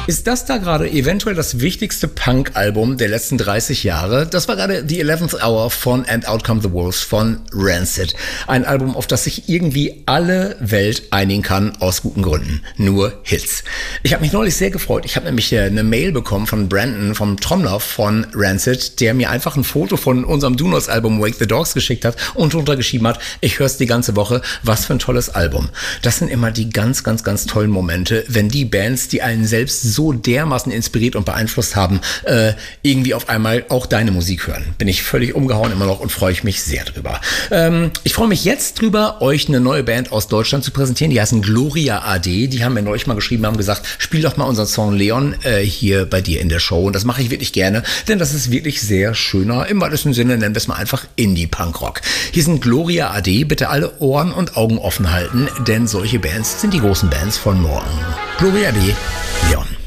Ist das da gerade eventuell das wichtigste Punk-Album der letzten 30 Jahre? Das war gerade The 11th Hour von And Out Come the Wolves von Rancid. Ein Album, auf das sich irgendwie alle Welt einigen kann, aus guten Gründen. Nur Hits. Ich habe mich neulich sehr gefreut. Ich habe nämlich eine Mail bekommen von Brandon, vom Trommler von Rancid, der mir einfach ein Foto von unserem Do-Nots-Album Wake the Dogs geschickt hat und drunter geschrieben hat, ich höre es die ganze Woche, was für ein tolles Album. Das sind immer die ganz, ganz, ganz tollen Momente, wenn die Bands, die einen selbst so dermaßen inspiriert und beeinflusst haben, irgendwie auf einmal auch deine Musik hören. Bin ich völlig umgehauen immer noch und freue ich mich sehr drüber. Ich freue mich jetzt drüber, euch eine neue Band aus Deutschland zu präsentieren. Die heißen Gloria AD. Die haben mir neulich mal geschrieben, haben gesagt, spiel doch mal unseren Song Leon hier bei dir in der Show. Und das mache ich wirklich gerne, denn das ist wirklich sehr schöner, im weitesten Sinne nennen wir es mal einfach Indie-Punk-Rock. Hier sind Gloria AD. Bitte alle Ohren und Augen offen halten, denn solche Bands sind die großen Bands von morgen. Gloria AD, Leon.